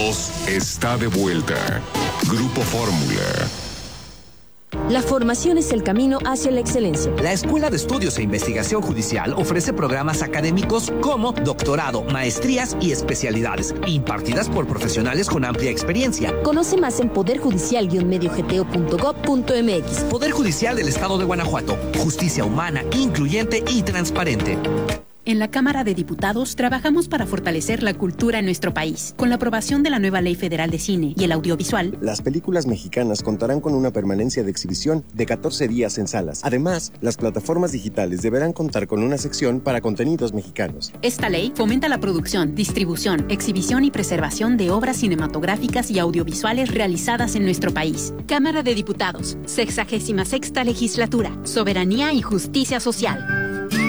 voz está de vuelta. Grupo Fórmula. La formación es el camino hacia la excelencia. La Escuela de Estudios e Investigación Judicial ofrece programas académicos como doctorado, maestrías y especialidades, impartidas por profesionales con amplia experiencia. Conoce más en poderjudicial-mediogto.gov.mx. Poder Judicial del Estado de Guanajuato. Justicia humana, incluyente y transparente. En la Cámara de Diputados trabajamos para fortalecer la cultura en nuestro país. Con la aprobación de la nueva Ley Federal de Cine y el Audiovisual, las películas mexicanas contarán con una permanencia de exhibición de 14 días en salas. Además, las plataformas digitales deberán contar con una sección para contenidos mexicanos. Esta ley fomenta la producción, distribución, exhibición y preservación de obras cinematográficas y audiovisuales realizadas en nuestro país. Cámara de Diputados, 66ª Legislatura, Soberanía y Justicia Social.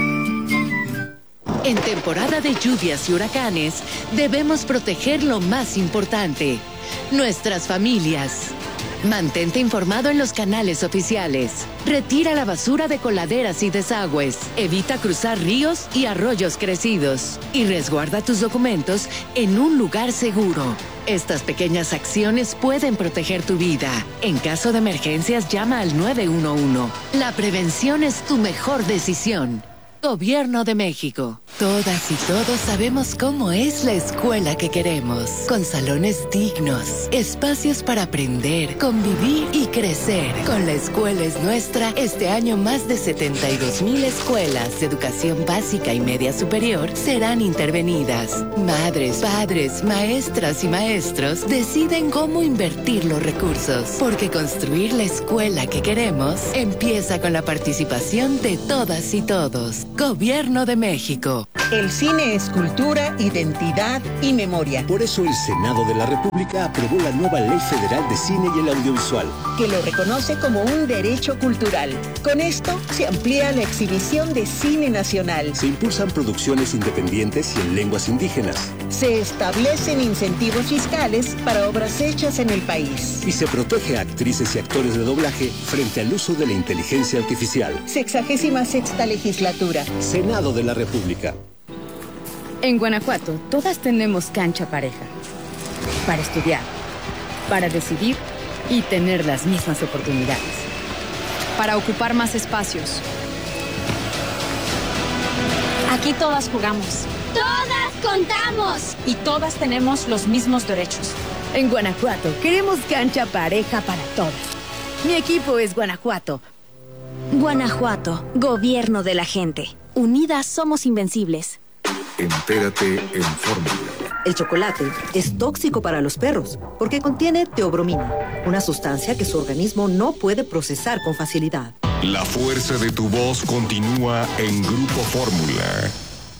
En temporada de lluvias y huracanes, debemos proteger lo más importante, nuestras familias. Mantente informado en los canales oficiales. Retira la basura de coladeras y desagües. Evita cruzar ríos y arroyos crecidos. Y resguarda tus documentos en un lugar seguro. Estas pequeñas acciones pueden proteger tu vida. En caso de emergencias, llama al 911. La prevención es tu mejor decisión. Gobierno de México. Todas y todos sabemos cómo es la escuela que queremos. Con salones dignos, espacios para aprender, convivir y crecer. Con La Escuela es Nuestra, este año más de 72,000 escuelas de educación básica y media superior serán intervenidas. Madres, padres, maestras y maestros deciden cómo invertir los recursos. Porque construir la escuela que queremos empieza con la participación de todas y todos. Gobierno de México. El cine es cultura, identidad y memoria. Por eso el Senado de la República aprobó la nueva Ley Federal de Cine y el Audiovisual, que lo reconoce como un derecho cultural. Con esto se amplía la exhibición de cine nacional. Se impulsan producciones independientes y en lenguas indígenas. Se establecen incentivos fiscales para obras hechas en el país. Y se protege a actrices y actores de doblaje frente al uso de la inteligencia artificial. 66ª Legislatura. Senado de la República. En Guanajuato, todas tenemos cancha pareja. Para estudiar, para decidir y tener las mismas oportunidades. Para ocupar más espacios. Aquí todas jugamos. ¡Todas contamos! Y todas tenemos los mismos derechos. En Guanajuato, queremos cancha pareja para todas. Mi equipo es Guanajuato. Guanajuato, gobierno de la gente. Unidas somos invencibles. Entérate en Fórmula. El chocolate es tóxico para los perros porque contiene teobromina, una sustancia que su organismo no puede procesar con facilidad. La fuerza de tu voz continúa en Grupo Fórmula.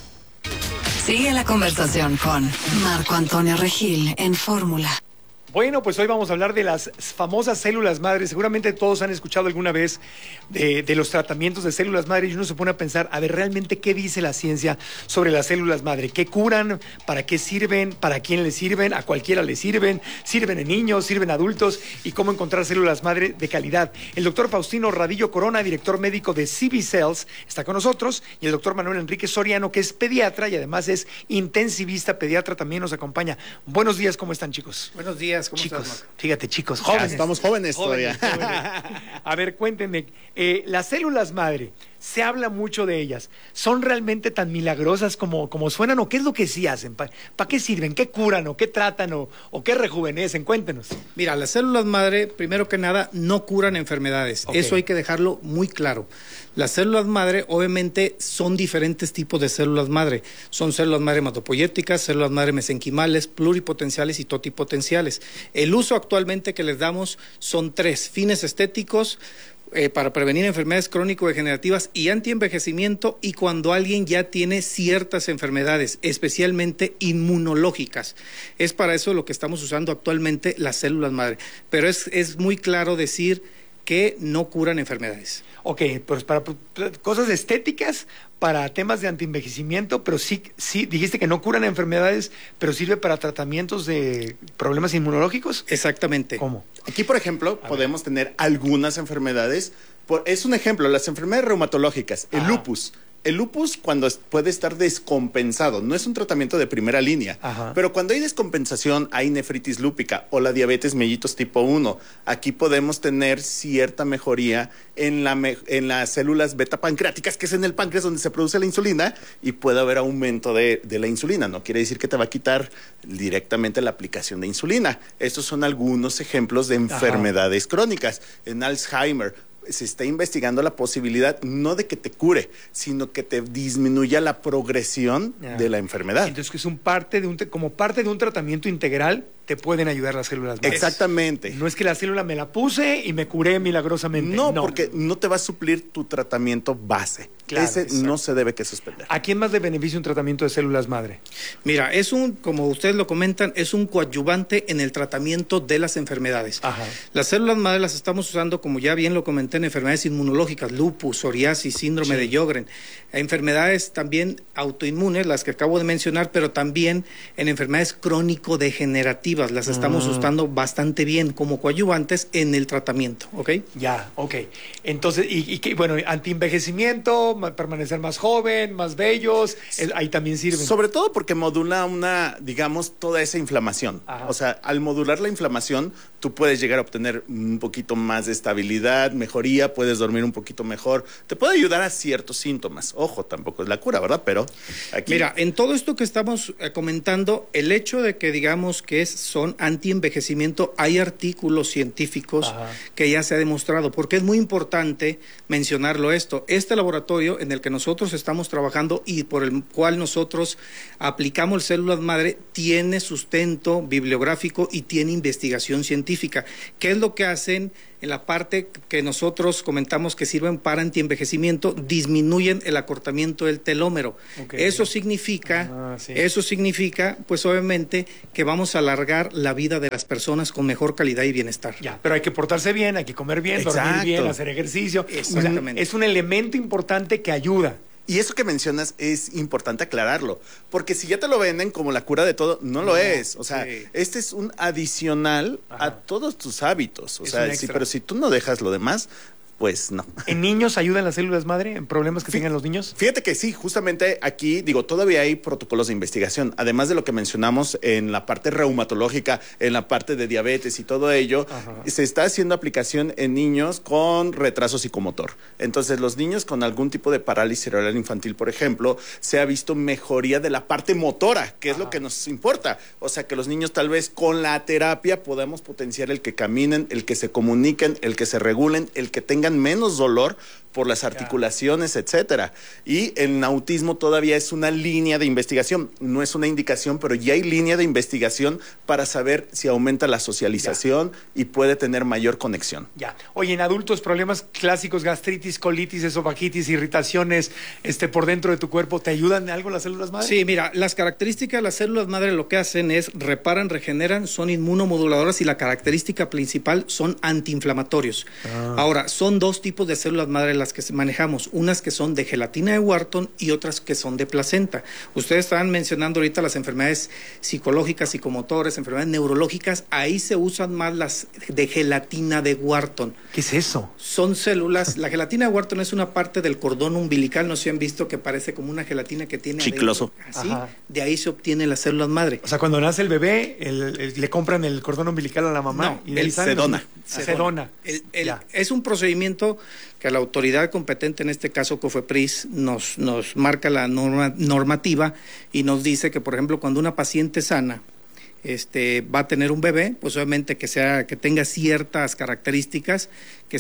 Sigue la conversación con Marco Antonio Regil en Fórmula. Bueno, pues hoy vamos a hablar de las famosas células madre. Seguramente todos han escuchado alguna vez de los tratamientos de células madre y uno se pone a pensar, a ver, realmente, ¿qué dice la ciencia sobre las células madre? ¿Qué curan? ¿Para qué sirven? ¿Para quién les sirven? ¿A cualquiera les sirven? ¿Sirven en niños? ¿Sirven en adultos? ¿Y cómo encontrar células madre de calidad? El doctor Faustino Radillo Corona, director médico de CB Cells, está con nosotros, y el doctor Manuel Enrique Soriano, que es pediatra y además es intensivista pediatra, también nos acompaña. Buenos días, ¿cómo están, chicos? Buenos días. ¿Cómo chicos, estás, Marco? Fíjate, chicos, jóvenes. Estamos jóvenes todavía. A ver, cuéntenme, las células madre, se habla mucho de ellas. ¿Son realmente tan milagrosas como suenan o qué es lo que sí hacen? ¿Para qué sirven? ¿Qué curan o qué tratan o qué rejuvenecen? Cuéntenos. Mira, las células madre, primero que nada, no curan enfermedades. Okay. Eso hay que dejarlo muy claro. Las células madre, obviamente, son diferentes tipos de células madre. Son células madre hematopoyéticas, células madre mesenquimales, pluripotenciales y totipotenciales. El uso actualmente que les damos son 3: fines estéticos, para prevenir enfermedades crónico-degenerativas y antienvejecimiento, y cuando alguien ya tiene ciertas enfermedades, especialmente inmunológicas. Es para eso lo que estamos usando actualmente las células madre. Pero es muy claro decir que no curan enfermedades. Ok, pues para cosas estéticas, para temas de antienvejecimiento, pero sí dijiste que no curan enfermedades, pero sirve para tratamientos de problemas inmunológicos. Exactamente. ¿Cómo? Aquí, por ejemplo, podemos tener algunas enfermedades. Es un ejemplo, las enfermedades reumatológicas, el lupus. el lupus cuando puede estar descompensado, no es un tratamiento de primera línea, pero cuando hay descompensación, hay nefritis lúpica o la diabetes mellitus tipo 1, aquí podemos tener cierta mejoría en las células beta pancreáticas, que es en el páncreas donde se produce la insulina, y puede haber aumento de la insulina. No quiere decir que te va a quitar directamente la aplicación de insulina. Estos son algunos ejemplos de enfermedades crónicas. En Alzheimer se está investigando la posibilidad no de que te cure, sino que te disminuya la progresión de la enfermedad. Entonces, que es como parte de un tratamiento integral, te pueden ayudar las células madres. Exactamente. No es que la célula me la puse y me curé milagrosamente. No, porque no te va a suplir tu tratamiento base. Claro, ese no se debe que suspender. ¿A quién más le beneficia un tratamiento de células madre? Mira, como ustedes lo comentan, es un coadyuvante en el tratamiento de las enfermedades. Las células madre las estamos usando, como ya bien lo comenté, en enfermedades inmunológicas, lupus, psoriasis, síndrome de Sjögren, enfermedades también autoinmunes, las que acabo de mencionar, pero también en enfermedades crónico-degenerativas, las estamos usando bastante bien como coadyuvantes en el tratamiento, ¿ok? Ya, ok. Entonces, bueno, antienvejecimiento, permanecer más joven, más bellos, ahí también sirven. Sobre todo porque modula toda esa inflamación. O sea, al modular la inflamación, tú puedes llegar a obtener un poquito más de estabilidad, mejoría, puedes dormir un poquito mejor, te puede ayudar a ciertos síntomas. Ojo, tampoco es la cura, ¿verdad? Pero aquí... Mira, en todo esto que estamos comentando, el hecho de que digamos que son anti-envejecimiento, hay artículos científicos que ya se ha demostrado, porque es muy importante mencionarlo esto. Este laboratorio en el que nosotros estamos trabajando y por el cual nosotros aplicamos células madre tiene sustento bibliográfico y tiene investigación científica. ¿Qué es lo que hacen? En la parte que nosotros comentamos que sirven para antienvejecimiento, disminuyen el acortamiento del telómero. Eso significa, pues obviamente, que vamos a alargar la vida de las personas con mejor calidad y bienestar. Ya, pero hay que portarse bien, hay que comer bien, dormir bien, hacer ejercicio. Exactamente. Es un elemento importante que ayuda. Y eso que mencionas es importante aclararlo, porque si ya te lo venden como la cura de todo, no lo es. O sea, este es un adicional a todos tus hábitos. O sea, pero si tú no dejas lo demás, pues no. ¿En niños ayudan las células madre en problemas que tengan los niños? Fíjate que sí, justamente aquí, todavía hay protocolos de investigación, además de lo que mencionamos en la parte reumatológica, en la parte de diabetes y todo ello, se está haciendo aplicación en niños con retraso psicomotor. Entonces, los niños con algún tipo de parálisis cerebral infantil, por ejemplo, se ha visto mejoría de la parte motora, que es lo que nos importa. O sea, que los niños tal vez con la terapia podamos potenciar el que caminen, el que se comuniquen, el que se regulen, el que tengan menos dolor por las articulaciones, etcétera. Y en autismo todavía es una línea de investigación, no es una indicación, pero ya hay línea de investigación para saber si aumenta la socialización y puede tener mayor conexión. Ya. Oye, en adultos, problemas clásicos, gastritis, colitis, esofagitis, irritaciones, por dentro de tu cuerpo, ¿te ayudan algo las células madre? Sí, mira, las características de las células madre lo que hacen es reparan, regeneran, son inmunomoduladoras y la característica principal son antiinflamatorios. Ahora, son dos tipos de células madre las que manejamos, unas que son de gelatina de Wharton y otras que son de placenta. Ustedes estaban mencionando ahorita las enfermedades psicológicas, psicomotores, enfermedades neurológicas, ahí se usan más las de gelatina de Wharton. ¿Qué es eso? Son células, la gelatina de Wharton es una parte del cordón umbilical, no sé si han visto que parece como una gelatina que tiene chicloso. Así, de ahí se obtienen las células madre. O sea, cuando nace el bebé, le compran el cordón umbilical a la mamá y de ahí salen sedona. Es un procedimiento que la autoridad competente, en este caso COFEPRIS, nos marca la normativa y nos dice que, por ejemplo, cuando una paciente sana va a tener un bebé, pues obviamente que tenga ciertas características,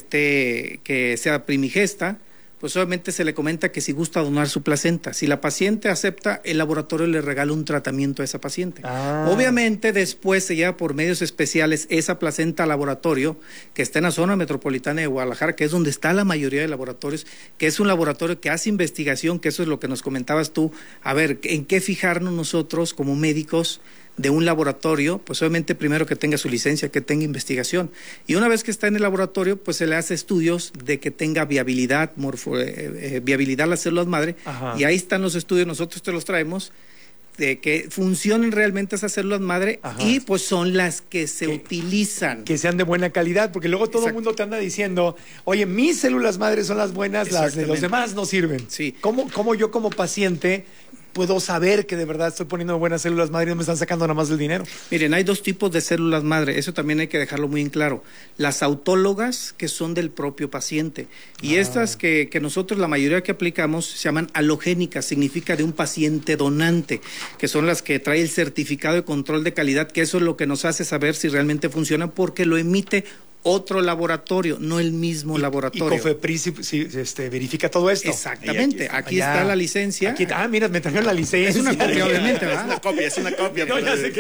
que sea primigesta, pues obviamente se le comenta que si gusta donar su placenta. Si la paciente acepta, el laboratorio le regala un tratamiento a esa paciente. Obviamente después se lleva por medios especiales esa placenta al laboratorio que está en la zona metropolitana de Guadalajara, que es donde está la mayoría de laboratorios, que es un laboratorio que hace investigación, que eso es lo que nos comentabas tú. A ver, ¿en qué fijarnos nosotros como médicos de un laboratorio? Pues obviamente primero que tenga su licencia, que tenga investigación. Y una vez que está en el laboratorio, pues se le hace estudios de que tenga viabilidad, viabilidad las células madre. Y ahí están los estudios, nosotros te los traemos. de que funcionen realmente esas células madre. Ajá. Y pues son las que se utilizan. Que sean de buena calidad, porque luego todo el mundo te anda diciendo, oye, mis células madres son las buenas, las de los demás no sirven. Sí. ¿Cómo yo como paciente puedo saber que de verdad estoy poniendo buenas células madre y no me están sacando nada más del dinero? Miren, hay dos tipos de células madre, eso también hay que dejarlo muy en claro. Las autólogas, que son del propio paciente, y estas que nosotros, la mayoría que aplicamos, se llaman halogénicas, significa de un paciente donante, que son las que trae el certificado de control de calidad, que eso es lo que nos hace saber si realmente funcionan, porque lo emite otro laboratorio, no el mismo laboratorio. Y Cofepris verifica todo esto. Exactamente. Aquí está la licencia. Mira, me trajeron la licencia. Es una copia, obviamente, ¿verdad? Es una copia. No, ya sé que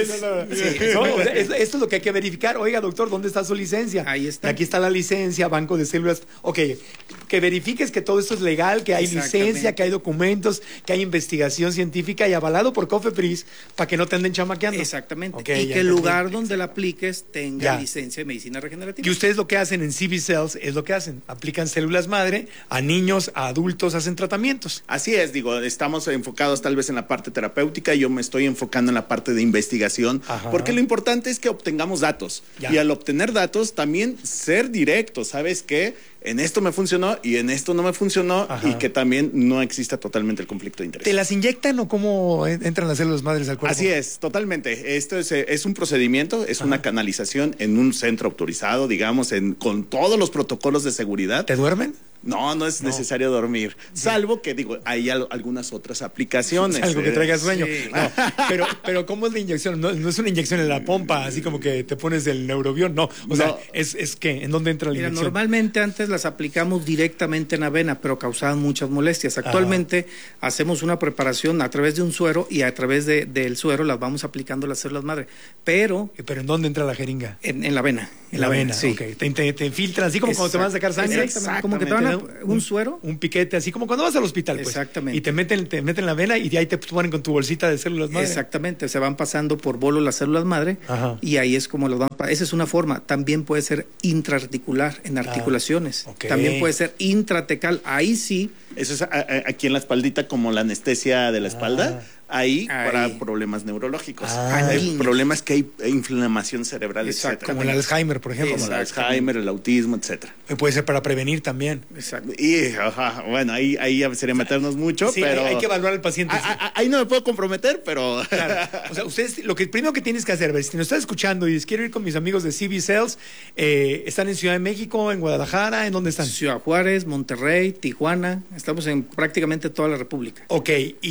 esto es lo que hay que verificar. Oiga, doctor, ¿dónde está su licencia? Ahí está. Y aquí está la licencia, banco de células. Ok, que verifiques que todo esto es legal, que hay licencia, que hay documentos, que hay investigación científica y avalado por Cofepris para que no te anden chamaqueando. Exactamente. Okay, y que el lugar donde la apliques tenga licencia de medicina regenerativa. Y ustedes lo que hacen en CV Cells es lo que hacen, aplican células madre a niños, a adultos, hacen tratamientos. Así es, estamos enfocados tal vez en la parte terapéutica, yo me estoy enfocando en la parte de investigación, porque lo importante es que obtengamos datos, y al obtener datos también ser directos, ¿sabes qué? En esto me funcionó y en esto no me funcionó, y que también no exista totalmente el conflicto de interés. ¿Te las inyectan o cómo entran las células madres al cuerpo? Así es, totalmente. Esto es un procedimiento, es una canalización en un centro autorizado, digamos, con todos los protocolos de seguridad. ¿Te duermen? No es necesario dormir, salvo que hay algunas otras aplicaciones. Algo que traiga sueño. Sí. No, pero ¿cómo es la inyección? No es una inyección en la pompa, así como que te pones el neurobión, no. O sea, ¿es qué? ¿En dónde entra la inyección? Normalmente antes las aplicamos directamente en avena, pero causaban muchas molestias. Actualmente hacemos una preparación a través de un suero y a través del suero las vamos aplicando las células madre. ¿Pero en dónde entra la jeringa? En la vena. En la vena, sí. Okay. Te filtran, así como cuando te van a sacar sangre. Exactamente. Como que te van un suero. Un piquete, así como cuando vas al hospital, pues. Exactamente. Y te meten la vena y de ahí te ponen con tu bolsita de células madre. Exactamente, se van pasando por bolo las células madre y ahí es como los van. Esa es una forma. También puede ser intraarticular, en articulaciones. También puede ser intratecal, ahí sí. Eso es aquí en la espaldita, como la anestesia de la espalda. Ahí para problemas neurológicos. Hay problemas que hay inflamación cerebral, etcétera. Como el Alzheimer, por ejemplo. Como el Alzheimer, el autismo, etcétera. Puede ser para prevenir también. Exacto. Y bueno, ahí sería meternos mucho, pero hay que evaluar al paciente. Ahí no me puedo comprometer, pero claro. O sea, ustedes lo que primero que tienes que hacer, si nos estás escuchando y dices, quiero ir con mis amigos de CV Cells, están en Ciudad de México, en Guadalajara, ¿en dónde están? Ciudad Juárez, Monterrey, Tijuana, estamos en prácticamente toda la República. Ok,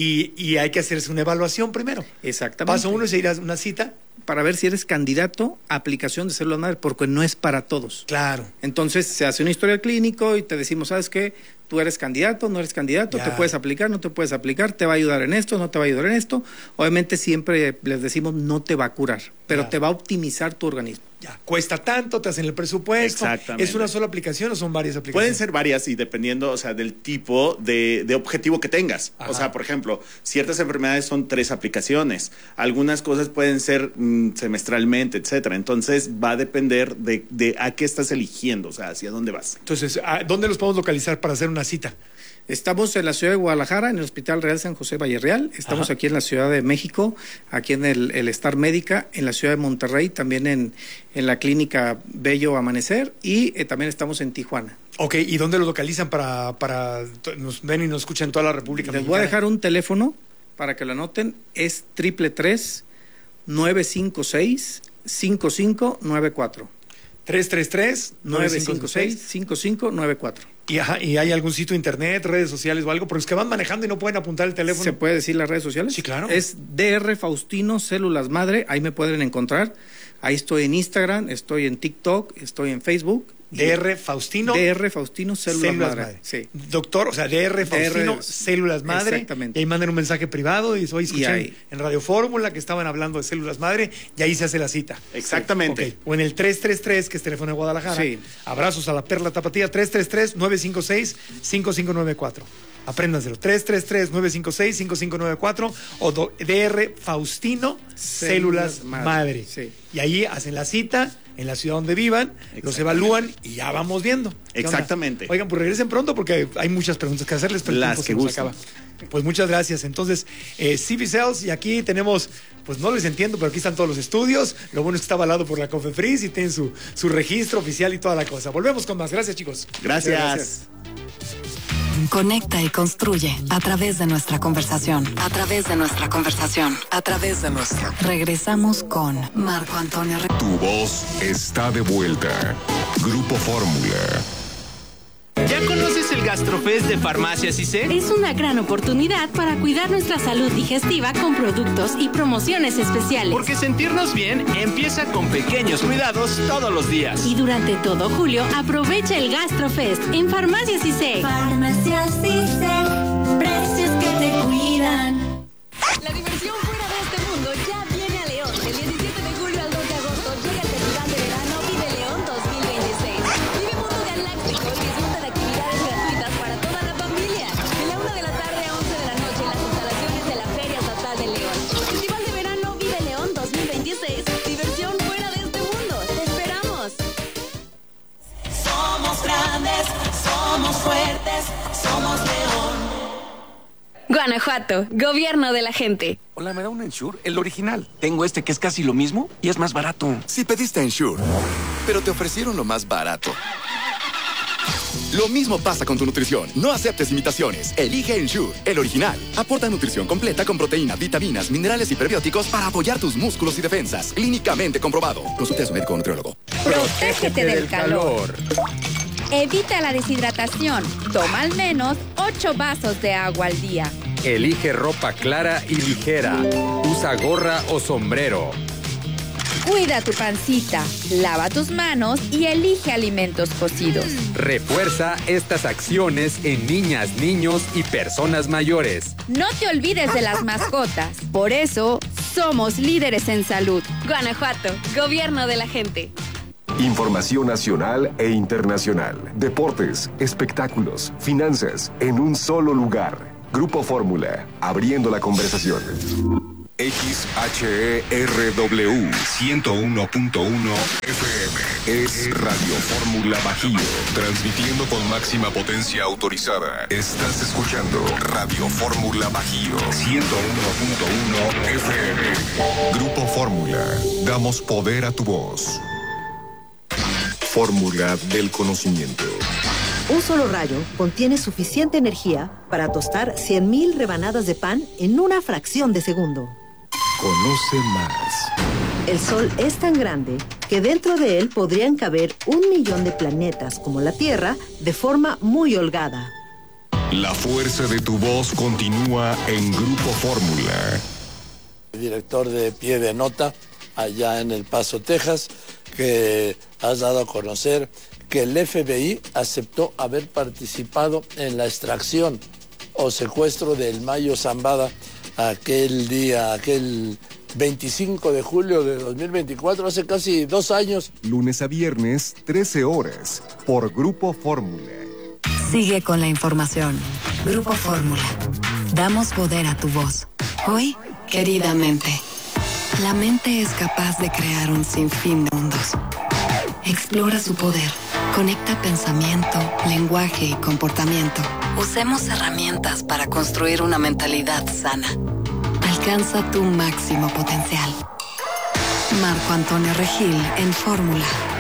y hay que hacerse una evaluación primero. Exactamente. Paso 1 es ir a una cita para ver si eres candidato a aplicación de células madre, porque no es para todos. Claro. Entonces se hace un historial clínico y te decimos, ¿sabes qué? Tú eres candidato, no eres candidato, te puedes aplicar, no te puedes aplicar, te va a ayudar en esto, no te va a ayudar en esto. Obviamente siempre les decimos, no te va a curar, pero te va a optimizar tu organismo. Ya, cuesta tanto, te hacen el presupuesto. Exactamente. ¿Es una sola aplicación o son varias aplicaciones? Pueden ser varias y dependiendo, o sea, del tipo de objetivo que tengas. O sea, por ejemplo, ciertas enfermedades son 3 aplicaciones. Algunas cosas pueden ser semestralmente, etcétera. Entonces, va a depender de a qué estás eligiendo, o sea, hacia dónde vas. Entonces, ¿dónde los podemos localizar para hacer una cita? Estamos en la ciudad de Guadalajara, en el Hospital Real San José Valle Real. Estamos aquí en la Ciudad de México, aquí en el Star Médica, en la Ciudad de Monterrey, también en la Clínica Bello Amanecer, y también estamos en Tijuana. Ok, ¿y dónde lo localizan para nos ven y nos escuchan en toda la República Mexicana? Les voy a dejar un teléfono para que lo anoten, es 333-956-5594. 333-956-5594. ¿Y hay algún sitio de internet, redes sociales o algo? Porque es que van manejando y no pueden apuntar el teléfono. ¿Se puede decir las redes sociales? Sí, claro. Es DR Faustino Células Madre, ahí me pueden encontrar. Ahí estoy en Instagram, estoy en TikTok, estoy en Facebook. DR Faustino Células Madre. Sí. Doctor, o sea, DR Faustino Células Madre. Exactamente. Y ahí mandan un mensaje privado y hoy escuché en Radio Fórmula que estaban hablando de células madre y ahí se hace la cita. Exactamente. Okay. O en el 333, que es teléfono de Guadalajara. Sí. Abrazos a la Perla Tapatía, 333-956-5594. Apréndanselo. 333-956-5594 o DR Faustino Células Madre. Sí. Y ahí hacen la cita en la ciudad donde vivan, los evalúan y ya vamos viendo. Exactamente. Oigan, pues regresen pronto porque hay muchas preguntas que hacerles, pero las que gusten. Pues muchas gracias. Entonces, CV Cells, y aquí tenemos, pues no les entiendo, pero aquí están todos los estudios. Lo bueno es que está avalado por la COFEPRIS y tienen su registro oficial y toda la cosa. Volvemos con más. Gracias, chicos. Gracias. Conecta y construye a través de nuestra conversación. A través de nuestra conversación. A través de nuestra. Regresamos con Marco Antonio. Tu voz está de vuelta. Grupo Fórmula. ¿Ya conoces el GastroFest de Farmacias ICER? Es una gran oportunidad para cuidar nuestra salud digestiva con productos y promociones especiales. Porque sentirnos bien empieza con pequeños cuidados todos los días. Y durante todo julio, aprovecha el GastroFest en Farmacias ICER. Farmacias ICER, precios que te cuidan. La diversión fuera de este mundo ya viene a León. Del 17 de julio al 2 de agosto llega el Festival de Verano Vive León 2026. Vive Mundo Galáctico y disfruta de actividades gratuitas para toda la familia. De la 1 de la tarde a 11 de la noche en las instalaciones de la Feria Estatal de León. Festival de Verano Vive León 2026. Diversión fuera de este mundo. ¡Te esperamos! Somos grandes, somos fuertes, somos León. Guanajuato, gobierno de la gente. Hola, ¿me da un Ensure? El original. Tengo este que es casi lo mismo y es más barato. Sí pediste Ensure, pero te ofrecieron lo más barato. Lo mismo pasa con tu nutrición. No aceptes imitaciones. Elige Ensure, el original. Aporta nutrición completa con proteínas, vitaminas, minerales y prebióticos para apoyar tus músculos y defensas. Clínicamente comprobado. Consulte a su médico o nutriólogo. Protégete del calor. Evita la deshidratación. Toma al menos 8 vasos de agua al día. Elige ropa clara y ligera. Usa gorra o sombrero. Cuida tu pancita, lava tus manos y elige alimentos cocidos. Refuerza estas acciones en niñas, niños y personas mayores. No te olvides de las mascotas. Por eso, somos líderes en salud. Guanajuato, gobierno de la gente. Información nacional e internacional. Deportes, espectáculos, finanzas, en un solo lugar. Grupo Fórmula, abriendo la conversación. XHERW 101.1 FM es Radio Fórmula Bajío, transmitiendo con máxima potencia autorizada. Estás escuchando Radio Fórmula Bajío 101.1 FM. Grupo Fórmula, damos poder a tu voz. Fórmula del conocimiento. Un solo rayo contiene suficiente energía para tostar 100,000 rebanadas de pan en una fracción de segundo. Conoce más. El Sol es tan grande que dentro de él podrían caber 1,000,000 de planetas como la Tierra de forma muy holgada. La fuerza de tu voz continúa en Grupo Fórmula. Director de Pie de Nota, allá en El Paso, Texas, que has dado a conocer que el FBI aceptó haber participado en la extracción o secuestro del Mayo Zambada aquel 25 de julio de 2024, hace casi 2 años. Lunes a viernes, 13 horas, por Grupo Fórmula. Sigue con la información. Grupo Fórmula. Damos poder a tu voz. Hoy, querida mente. La mente es capaz de crear un sinfín de mundos. Explora su poder. Conecta pensamiento, lenguaje y comportamiento. Usemos herramientas para construir una mentalidad sana. Alcanza tu máximo potencial. Marco Antonio Regil en Fórmula.